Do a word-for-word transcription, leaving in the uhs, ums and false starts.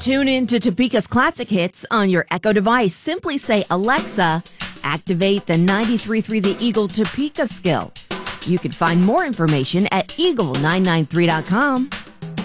Tune in to Topeka's classic hits on your Echo device. Simply say, Alexa, activate the ninety-three point three The Eagle Topeka skill. You can find more information at eagle nine nine three dot com.